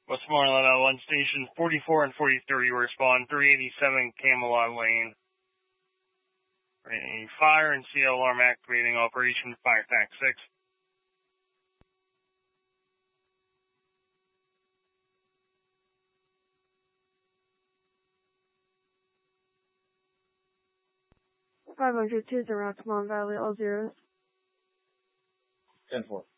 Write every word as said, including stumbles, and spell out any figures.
Westmoreland L one Station forty-four and forty-three respond three eighty-seven Camelot Lane. A fire and C L alarm activating Operation Fire Tac six. five hundred two, around Command Valley, all zeros. ten four.